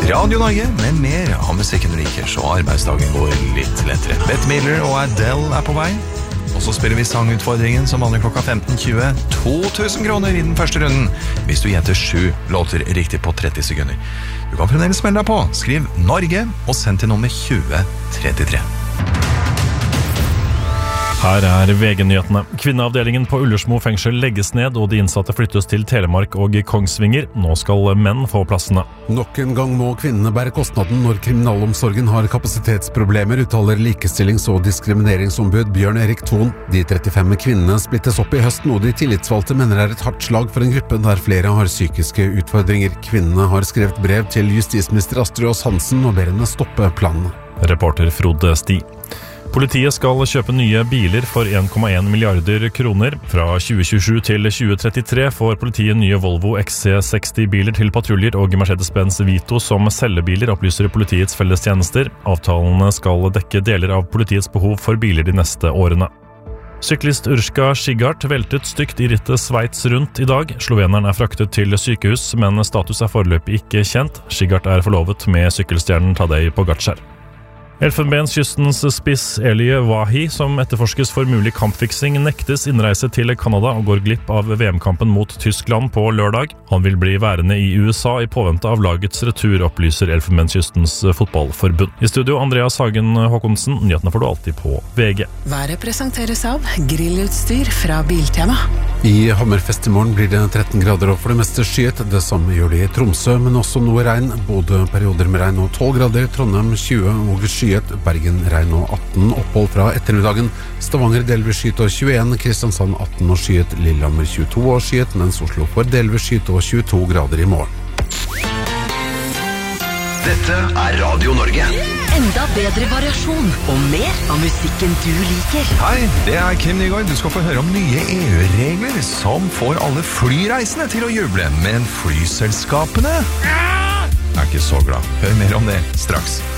Radio Norge med mer av musikken du liker, så arbeidsdagen går litt lettere. Bette Midler og Adele på vei. Og så spiller vi sangutfordringen som vanlig klokka 15:20. 2000 kroner i den første runden, hvis du gjetter 7 låter riktig på 30 sekunder. Du kan fremdeles melde deg på. Skriv Norge og send til nummer 2033. Her VG-nyhetene. Kvinneavdelingen på Ullersmo fengsel legges ned, og de innsatte flyttes til Telemark og Kongsvinger. Nå skal menn få plassene. Nok en gang må kvinnene bære kostnaden når kriminalomsorgen har kapasitetsproblemer, uttaler likestillings- og diskrimineringsombud Bjørn Erik Thon. De 35 kvinnene splittes opp i høst, noe de tillitsvalgte mener er et hardt slag for en gruppe der flere har psykiske utfordringer. Kvinnene har skrevet brev til justisminister Astrid Aas Hansen og ber henne stoppe planene. Reporter Frode Sti. Politiet skal kjøpe nye biler for 1,1 milliarder kroner. Fra 2027 til 2033 får politiet nye Volvo XC60-biler til patruljer og Mercedes-Benz Vito som selgebiler, opplyser politiets fellestjenester. Avtalene skal dekke deler av politiets behov for biler de neste årene. Syklist Urška Sigart veltet stygt i rittet Sveits rundt i dag. Sloveneren fraktet til sykehus, men status foreløpig ikke kjent. Sigart forlovet med sykkelstjernen Tadej Pogačar. Elfenbenskystens spiss Elie Wahi, som etterforskes for mulig kampfiksing, nektes innreise til Canada og går glipp av VM-kampen mot Tyskland på lørdag. Han vil bli værende i USA i påvente av lagets retur, opplyser Elfenbenskystens fotballforbund. I studio Andreas Hagen Håkonsen, nyhetene får du alltid på VG. Været presenteres av grillutstyr fra Biltema. I Hammerfest i morgen blir det 13 grader og for det meste skyet. Det samme gjør det i Tromsø, men også noe regn. Både perioder med regn og 12 grader, Trondheim 20 og skyet, Bergen regn og 18, opphold fra ettermiddagen. Stavanger delvis skyet og 21, Kristiansand 18 og skyet, Lillehammer 22 og skyet, mens Oslo får delvis skyet og 22 grader i morgen. Dette Radio Norge. Enda bedre variasjon og mer av musikken du liker. Hei, det Kim Nygaard. Du skal få høre om nye EU-regler som får alle flyreisende til å juble, men flyselskapene ikke så glad. Hør mer om det straks.